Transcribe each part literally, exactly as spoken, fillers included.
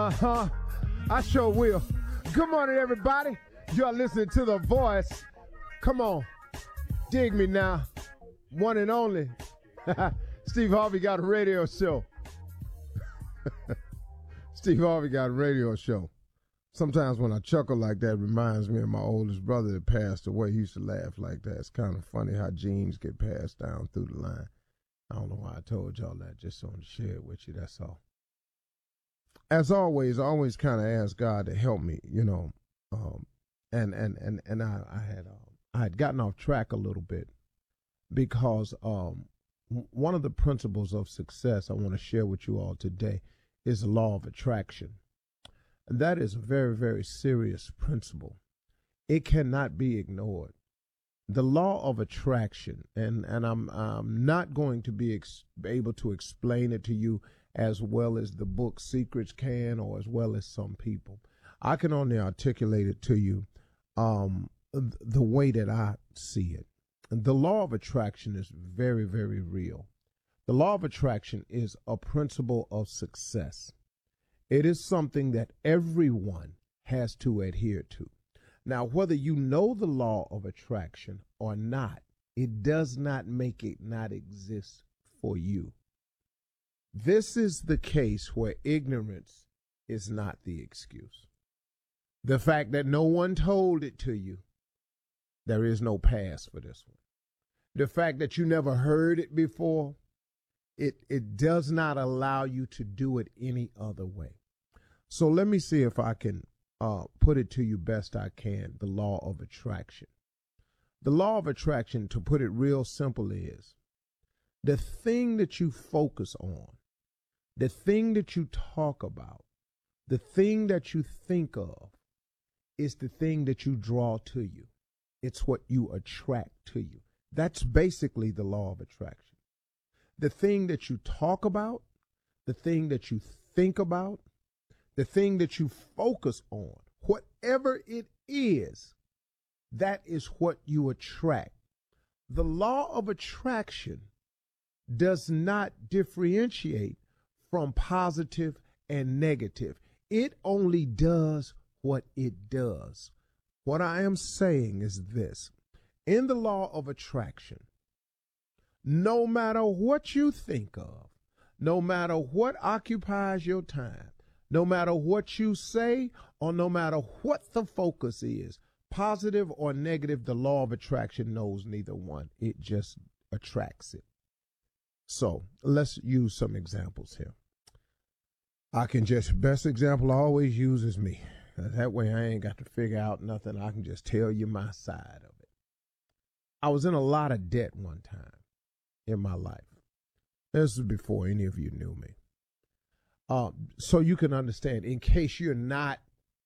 Uh-huh. I sure will. Good morning, everybody. You're listening to The Voice. Come on. Dig me now. One and only. Steve Harvey got a radio show. Steve Harvey got a radio show. Sometimes when I chuckle like that, it reminds me of my oldest brother that passed away. He used to laugh like that. It's kind of funny how genes get passed down through the line. I don't know why I told y'all that, just on to share it with you, that's all. As always, I always kind of ask God to help me, you know, um, and and and and I, I had uh, I had gotten off track a little bit because um, one of the principles of success I want to share with you all today is the law of attraction. And that is a very, very serious principle. It cannot be ignored. The law of attraction, and, and I'm, I'm not going to be ex- able to explain it to you as well as the book Secrets can, or as well as some people. I can only articulate it to you um, the way that I see it. The law of attraction is very, very real. The law of attraction is a principle of success. It is something that everyone has to adhere to. Now, whether you know the law of attraction or not, it does not make it not exist for you. This is the case where ignorance is not the excuse. The fact that no one told it to you, there is no pass for this one. The fact that you never heard it before, it, it does not allow you to do it any other way. So let me see if I can uh, put it to you best I can, the law of attraction. The law of attraction, to put it real simple, is the thing that you focus on, the thing that you talk about, the thing that you think of is the thing that you draw to you. It's what you attract to you. That's basically the law of attraction. The thing that you talk about, the thing that you think about, the thing that you focus on, whatever it is, that is what you attract. The law of attraction does not differentiate from positive and negative. It only does what it does. What I am saying is this. In the law of attraction, no matter what you think of, no matter what occupies your time, no matter what you say, or no matter what the focus is, positive or negative, the law of attraction knows neither one. It just attracts it. So let's use some examples here. I can just, best example I always use is me. That way I ain't got to figure out nothing. I can just tell you my side of it. I was in a lot of debt one time in my life. This is before any of you knew me. Uh, so you can understand, in case you're not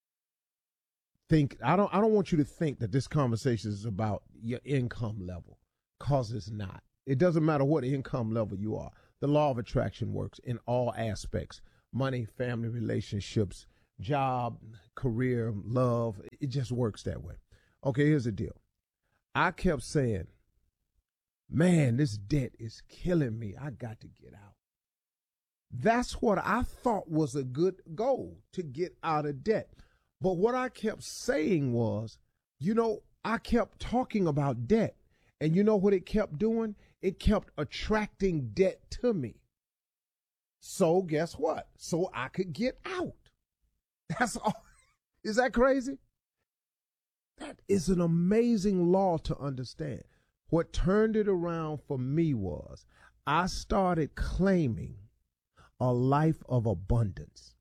think, I don't, I don't want you to think that this conversation is about your income level, cause it's not. It doesn't matter what income level you are. The law of attraction works in all aspects: money, family, relationships, job, career, love. It just works that way. Okay, here's the deal. I kept saying, man, this debt is killing me. I got to get out. That's what I thought was a good goal, to get out of debt. But what I kept saying was, you know, I kept talking about debt. And you know what it kept doing? It kept attracting debt to me. So guess what? So I could get out. That's all. Is that crazy? That is an amazing law to understand. What turned it around for me was I started claiming a life of abundance.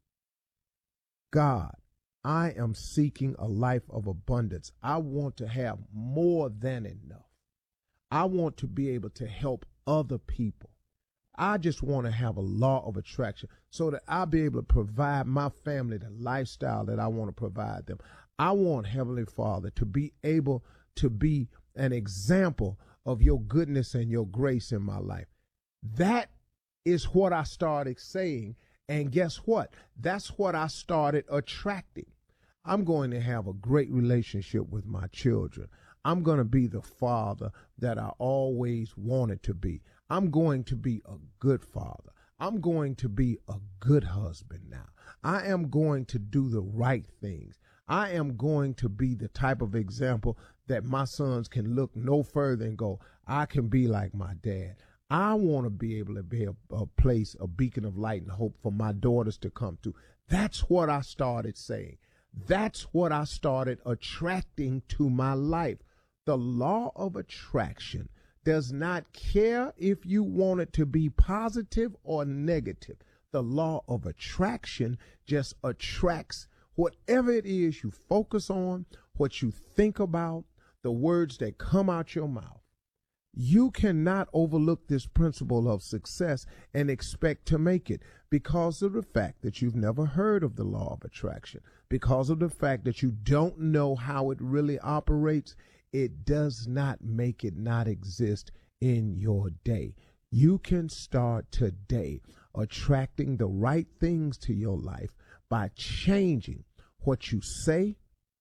God, I am seeking a life of abundance. I want to have more than enough. I want to be able to help other people. I just want to have a law of attraction so that I'll be able to provide my family the lifestyle that I want to provide them. I want, Heavenly Father, to be able to be an example of your goodness and your grace in my life. That is what I started saying. And guess what? That's what I started attracting. I'm going to have a great relationship with my children. I'm going to be the father that I always wanted to be. I'm going to be a good father. I'm going to be a good husband now. I am going to do the right things. I am going to be the type of example that my sons can look no further and go, I can be like my dad. I want to be able to be a, a place, a beacon of light and hope for my daughters to come to. That's what I started saying. That's what I started attracting to my life. The law of attraction does not care if you want it to be positive or negative. The law of attraction just attracts whatever it is you focus on, what you think about, the words that come out your mouth. You cannot overlook this principle of success and expect to make it because of the fact that you've never heard of the law of attraction, because of the fact that you don't know how it really operates. It does not make it not exist in your day. You can start today attracting the right things to your life by changing what you say,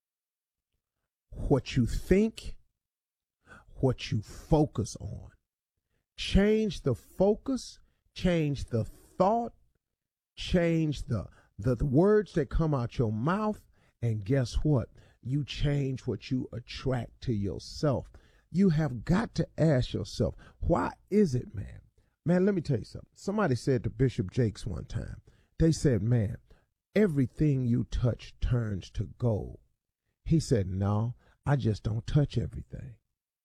what you think, what you focus on. Change the focus, change the thought, change the, the, the words that come out your mouth, and guess what? You change what you attract to yourself. You have got to ask yourself, why is it, man? Man, let me tell you something. Somebody said to Bishop Jakes one time, they said, man, everything you touch turns to gold. He said, no, I just don't touch everything.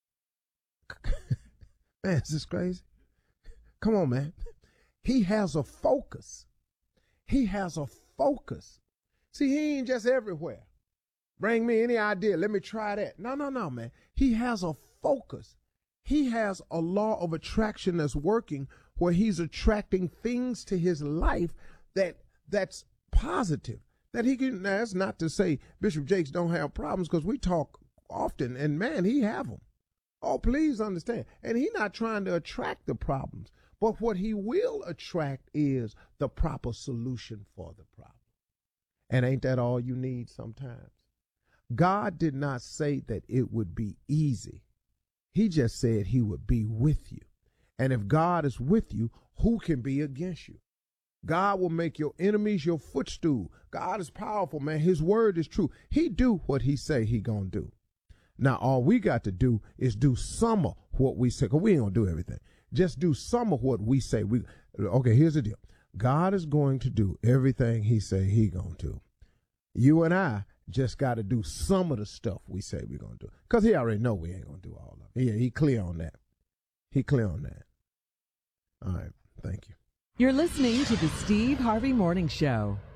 Man, is this crazy? Come on, man. He has a focus. He has a focus. See, he ain't just everywhere. Bring me any idea. Let me try that. No, no, no, man. He has a focus. He has a law of attraction that's working where he's attracting things to his life that that's positive. That he can, now that's not to say Bishop Jakes don't have problems, because we talk often, and man, he have them. Oh, please understand. And he's not trying to attract the problems, but what he will attract is the proper solution for the problem. And ain't that all you need sometimes? God did not say that it would be easy. He just said he would be with you. And if God is with you, who can be against you? God will make your enemies your footstool. God is powerful, man. His word is true. He do what he say he gonna do. Now, all we got to do is do some of what we say, because we ain't going to do everything. Just do some of what we say. We Okay, here's the deal. God is going to do everything he say he going to do. You and I just got to do some of the stuff we say we're going to do, because he already know we ain't going to do all of it. Yeah, he clear on that. He clear on that. All right, thank you. You're listening to the Steve Harvey Morning Show.